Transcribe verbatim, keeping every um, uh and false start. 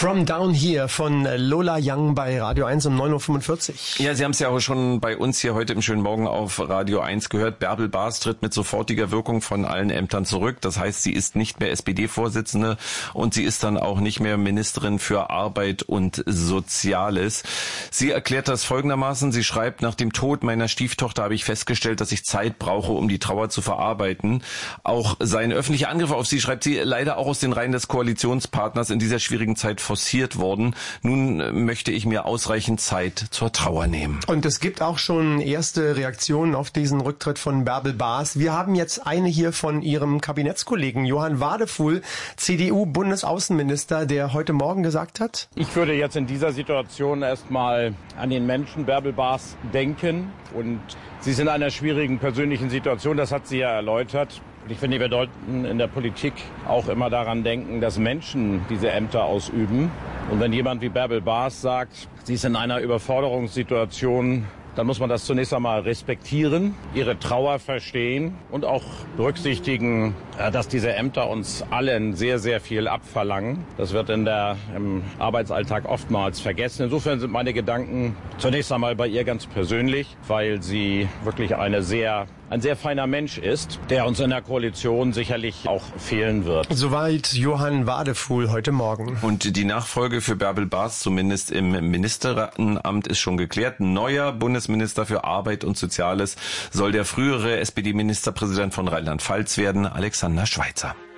From Down Here von Lola Young bei Radio eins um neun Uhr fünfundvierzig. Ja, Sie haben es ja auch schon bei uns hier heute im schönen Morgen auf Radio eins gehört. Bärbel Baas tritt mit sofortiger Wirkung von allen Ämtern zurück. Das heißt, sie ist nicht mehr S P D-Vorsitzende und sie ist dann auch nicht mehr Ministerin für Arbeit und Soziales. Sie erklärt das folgendermaßen. Sie schreibt, nach dem Tod meiner Stieftochter habe ich festgestellt, dass ich Zeit brauche, um die Trauer zu verarbeiten. Auch seine öffentliche Angriffe auf sie, schreibt sie, leider auch aus den Reihen des Koalitionspartners in dieser schwierigen Zeit forciert worden. Nun möchte ich mir ausreichend Zeit zur Trauer nehmen. Und es gibt auch schon erste Reaktionen auf diesen Rücktritt von Bärbel Baas. Wir haben jetzt eine hier von ihrem Kabinettskollegen Johann Wadefuhl, C D U-Bundesaußenminister, der heute Morgen gesagt hat: Ich würde jetzt in dieser Situation erstmal an den Menschen Bärbel Baas denken. Und sie ist in einer schwierigen persönlichen Situation, das hat sie ja erläutert. Und ich finde, wir sollten in der Politik auch immer daran denken, dass Menschen diese Ämter ausüben. Und wenn jemand wie Bärbel Baas sagt, sie ist in einer Überforderungssituation, dann muss man das zunächst einmal respektieren, ihre Trauer verstehen und auch berücksichtigen, dass diese Ämter uns allen sehr, sehr viel abverlangen. Das wird in der, im Arbeitsalltag oftmals vergessen. Insofern sind meine Gedanken zunächst einmal bei ihr ganz persönlich, weil sie wirklich eine sehr ein sehr feiner Mensch ist, der uns in der Koalition sicherlich auch fehlen wird. Soweit Johann Wadefuhl heute Morgen. Und die Nachfolge für Bärbel Baas, zumindest im Ministeramt, ist schon geklärt. Neuer Bundesminister für Arbeit und Soziales soll der frühere S P D-Ministerpräsident von Rheinland-Pfalz werden, Alexander Schweitzer.